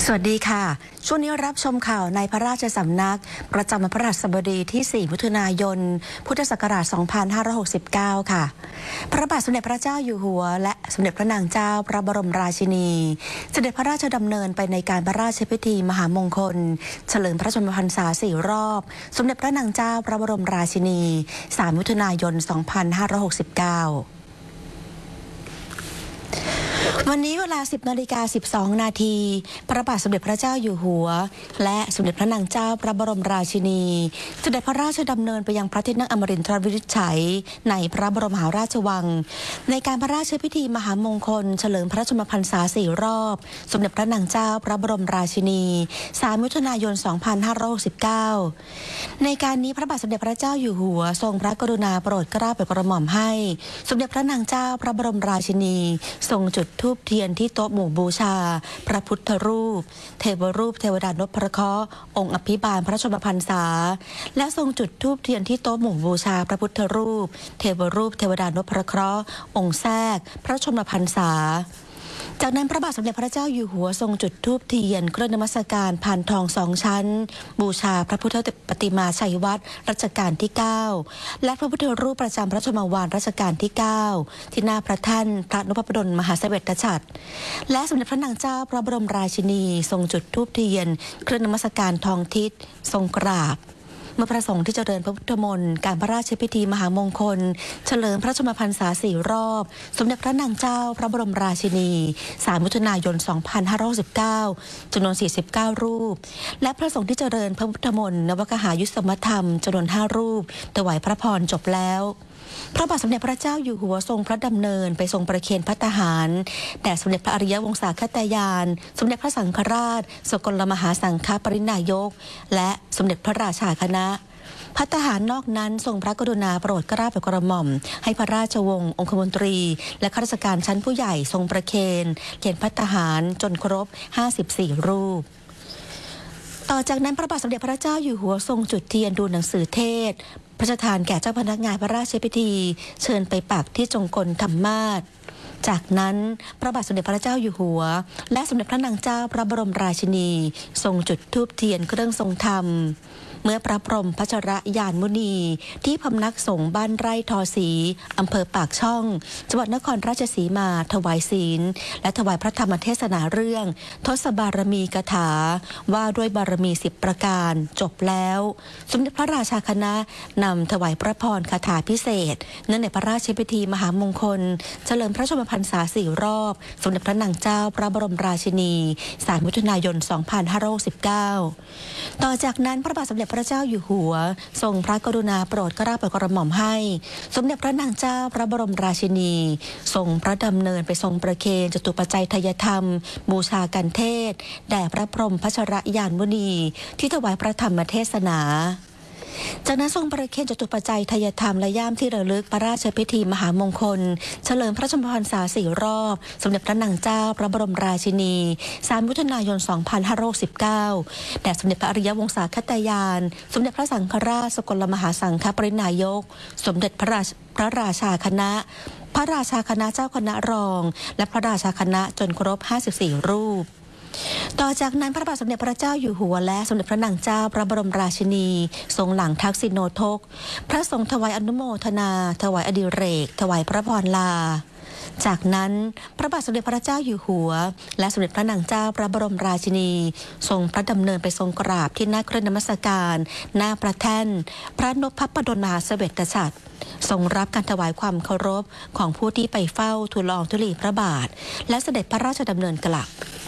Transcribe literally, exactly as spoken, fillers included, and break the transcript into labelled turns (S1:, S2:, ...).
S1: สวัสดีค่ะช่วงนี้รับชมข่าวในพระราชสำนักประจำวันพฤหัสบดีที่ สี่ มิถุนายน พุทธศักราช สองพันห้าร้อยหกสิบเก้า ค่ะพระบาทสมเด็จพระเจ้าอยู่หัวและสมเด็จพระนางเจ้าพระบรมราชินีเสด็จพระราชดำเนินไปในการพระราชพิธีมหามงคลเฉลิมพระชนมพรรษา สี่ รอบสมเด็จพระนางเจ้าพระบรมราชินี สาม มิถุนายน สองพันห้าร้อยหกสิบเก้าวันนี้เวลา สิบนาฬิกาสิบสอง นาทีพระบาทสมเด็จพระเจ้าอยู่หัวและสมเด็จพระนางเจ้าพระบรมราชินีเสด็จพระราชดำเนินไปยังพระที่นั่งอมรินทรวินิจฉัยในพระบรมมหาราชวังในการพระราชพิธีมหามงคลเฉลิมพระชนมพรรษา สี่ รอบสมเด็จพระนางเจ้าพระบรมราชินี สาม มิถุนายน สองพันห้าร้อยหกสิบเก้า ในการนี้พระบาทสมเด็จพระเจ้าอยู่หัวทรงพระกรุณาโปรดเกล้าโปรดกระหม่อมให้สมเด็จพระนางเจ้าพระบรมราชินีทรงจุดธูปเทียนที่โต๊ะหมู่บูชาพระพุทธรูปเทวรูปเทวดานพเคราะห์องค์อภิบาลพระชนมพรรษาและทรงจุดธูปเทียนที่โต๊ะหมู่บูชาพระพุทธรูปเทวรูปเทวดานพเคราะห์องค์แทรกพระชนมพรรษาจากนั้นพระบาทสมเด็จพระเจ้าอยู่หัวทรงจุดธูปเทียนเครื่องนมัสการพานทองสองชั้นบูชาพระพุทธปฏิมาชัยวัตรรัชกาลที่ เก้าและพระพุทธรูปประจำพระชนมวาลรัชกาลที่ เก้าที่หน้าพระแท่นพระนพดลมหาเสวตฉัตรและสมเด็จพระนางเจ้าพระบรมราชินีทรงจุดธูปเทียนเครื่องนมัสการทองทิศทรงกราบเมื่อพระสงฆ์ที่เจริญพระพุทธมนต์การพระราชพิธีมหามงคลเฉลิมพระชนมพรรษา สี่ รอบสมเด็จพระนางเจ้าพระบรมราชินี สาม มิถุนายน สองพันห้าร้อยหกสิบเก้า จำนวน สี่สิบเก้า รูปและพระสงฆ์ที่เจริญพระพุทธมนต์นวกหายุสมธรรมจำนวน ห้า รูปถวายพระพรจบแล้วพระบาทสมเด็จพระเจ้าอยู่หัวทรงพระดำเนินไปทรงประเคนพระทหารแด่สมเด็จพระอริยวงศาคตายานสมเด็จพระสังฆราชสกลมหาสังฆปรินายกและสมเด็จพระราชาคณะพระทหารนอกนั้นทรงพระกรุณาโปรดเกล้าโปรดกระหม่อมให้พระราชวงศ์องคมนตรีและข้าราชการชั้นผู้ใหญ่ทรงประเคนเขียนพระทหารจนครบห้าสิบสี่รูปต่อจากนั้นพระบาทสมเด็จพระเจ้าอยู่หัวทรงจุดเทียนดูหนังสือเทศพระราชทานแก่เจ้าพนักงานพระราชพิธีเชิญไปปักที่จงกลธรรมาสจากนั้นพระบาทสมเด็จพระเจ้าอยู่หัวและสมเด็จพระนางเจ้าพระบรมราชินีทรงจุดธูปเทียนเครื่องทรงธรรมเมื่อพระพรหมพัชรยานมุนีที่พำนักสงฆ์บ้านไร่ทอศรีอำเภอปากช่องจังหวัดนครราชสีมาถวายศีลและถวายพระธรรมเทศนาเรื่องทศบารมีกถาว่าด้วยบารมีสิบประการจบแล้วสมเด็จพระราชาคณะนำถวายพระพรคาถาพิเศษเนื่องในพระราชพิธีมหามงคลเฉลิมพระชนมพรรษา สี่ รอบสมเด็จพระนางเจ้าพระบรมราชินี สาม มิถุนายน สองพันห้าร้อยหกสิบเก้า ต่อจากนั้นพระบาทสมเด็จพระเจ้าอยู่หัวทรงพระกรุณาโปรดเกล้าโปรดกระหม่อมให้สมเด็จพระนางเจ้าพระบรมราชินีทรงพระดำเนินไปทรงประเคนจตุปัจจัยทายธรรมบูชากันเทศแด่พระพรหมพัชรยานมุนีที่ถวายพระธรรมเทศนาจากนั้นทรงประเคนจตุปัจจัยทายธรรมและย่ามที่ระลึกพระราชพิธีมหามงคลเฉลิมพระชนมพรรษา สี่ รอบสมเด็จพระนางเจ้าพระบรมราชินี สาม มิถุนายน สองพันห้าร้อยหกสิบเก้า แด่สมเด็จพระอริยวงศาคตายานสมเด็จพระสังฆราชสกลมหาสังฆปรินายกสมเด็จพระราชพระราชาคณะพระราชาคณะเจ้าคณะรองและพระราชาคณะจนครบห้าสิบสี่รูปต่อจากนั้นพระบาทสมเด็จพระเจ้าอยู่หัวและสมเด็จพระนางเจ้าพระบรมราชินีทรงหลังทักษิณโนทกพระสงฆ์ถวายอนุโมทนาถวายอดิเรกถวายพระพรลาจากนั้นพระบาทสมเด็จพระเจ้าอยู่หัวและสมเด็จพระนางเจ้าพระบรมราชินีทรงพระดำเนินไปทรงกราบที่หน้าเครื่องนมัสการหน้าพระแท่นพระนพดลมหาเสวตฉัตรทรงรับการถวายความเคารพของผู้ที่ไปเฝ้าทูลละอองธุลีพระบาทและเสด็จพระราชดำเนินกลับ